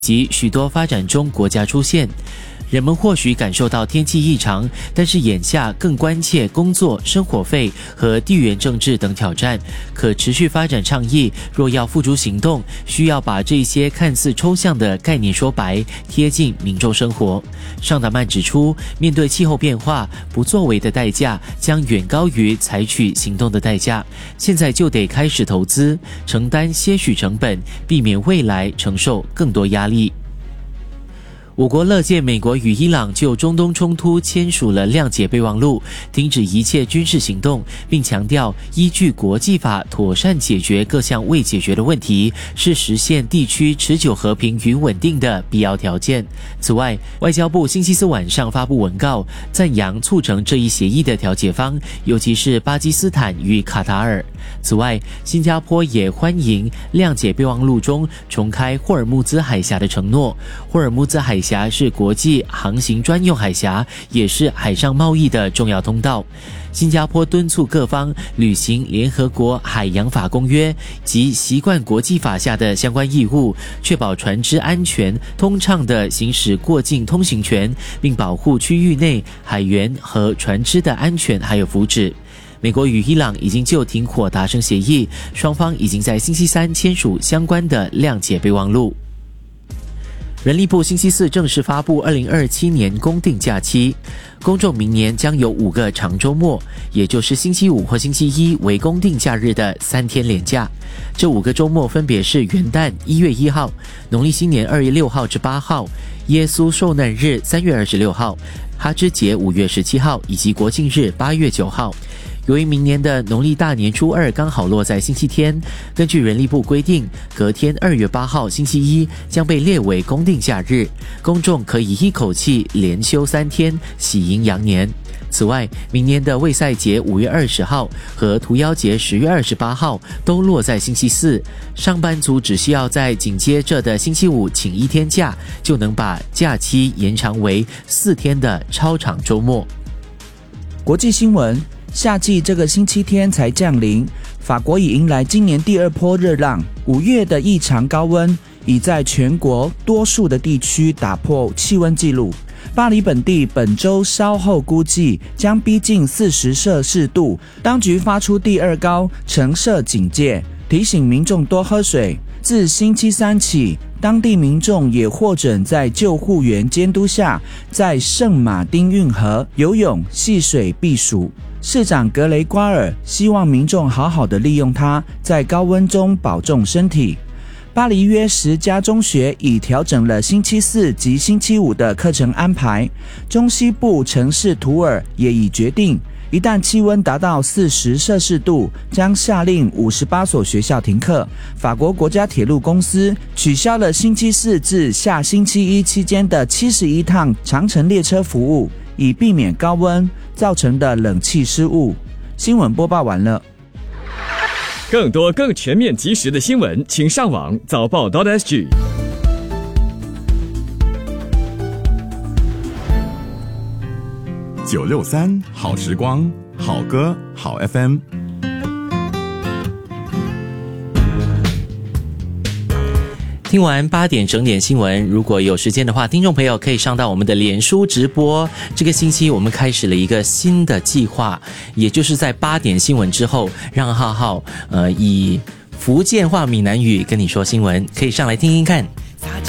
及许多发展中国家出现。人们或许感受到天气异常，但是眼下更关切工作、生活费和地缘政治等挑战。可持续发展倡议若要付诸行动，需要把这些看似抽象的概念说白，贴近民众生活。尚达曼指出，面对气候变化，不作为的代价将远高于采取行动的代价。现在就得开始投资，承担些许成本，避免未来承受更多压力。我国乐见美国与伊朗就中东冲突签署了谅解备忘录，停止一切军事行动，并强调依据国际法妥善解决各项未解决的问题，是实现地区持久和平与稳定的必要条件。此外，外交部星期四晚上发布文告，赞扬促成这一协议的调解方，尤其是巴基斯坦与卡塔尔。此外，新加坡也欢迎谅解备忘录中重开霍尔木兹海峡的承诺。霍尔木兹海峡是国际航行专用海峡，也是海上贸易的重要通道。新加坡敦促各方履行联合国海洋法公约及习惯国际法下的相关义务，确保船只安全通畅地行使过境通行权，并保护区域内海员和船只的安全还有福祉。美国与伊朗已经就停火达成协议，双方已经在星期三签署相关的谅解备忘录。人力部星期四正式发布2027年公定假期，公众明年将有5个长周末，也就是星期五或星期一为公定假日的3天连假。这5个周末分别是元旦1月1号、农历新年2月6号至8号、耶稣受难日3月26号、哈芝节5月17号以及国庆日8月9号。由于明年的农历大年初二刚好落在星期天，根据人力部规定，隔天2月8号星期一将被列为公定假日，公众可以一口气连休3天，喜迎羊年。此外，明年的卫赛节5月20号和屠妖节10月28号都落在星期四，上班族只需要在紧接着的星期五请1天假，就能把假期延长为4天的超长周末。 国际新闻，夏季这个星期天才降临，法国已迎来今年第2波热浪，5月的异常高温已在全国多数的地区打破气温纪录。巴黎本地本周稍后估计将逼近40摄氏度，当局发出第2高橙色警戒，提醒民众多喝水。自星期三起，当地民众也获准在救护员监督下，在圣马丁运河游泳、戏水避暑。市长格雷瓜尔希望民众好好的利用它，在高温中保重身体。巴黎约10家中学已调整了星期四及星期五的课程安排，中西部城市图尔也已决定，一旦气温达到40摄氏度，将下令58所学校停课。法国国家铁路公司取消了星期四至下星期一期间的71趟长程列车服务，以避免高温造成的冷气失误。新闻播报完了。 更多更全面及时的新闻，请上网早报.sg。 963好时光，好歌好 FM。 听完8点整点新闻，如果有时间的话，听众朋友可以上到我们的脸书直播。这个星期我们开始了一个新的计划，也就是在8点新闻之后，让浩浩以福建话闽南语跟你说新闻，可以上来听听看。